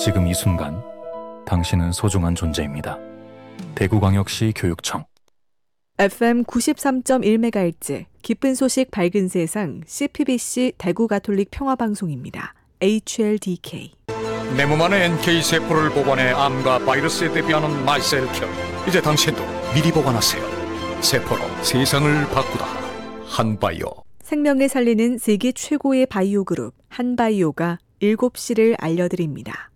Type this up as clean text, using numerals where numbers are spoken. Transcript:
지금 이 순간 당신은 소중한 존재입니다. 대구광역시 교육청. FM 93.1MHz 기쁜 소식 밝은 세상 CPBC 대구 가톨릭 평화방송입니다. HLDK. 내 몸 안에 NK세포를 보관해 암과 바이러스에 대비하는 마이셀큐. 이제 당신도 미리 보관하세요. 세포로 세상을 바꾸다. 한바이오. 생명을 살리는 세계 최고의 바이오 그룹 한바이오가 7시를 알려드립니다.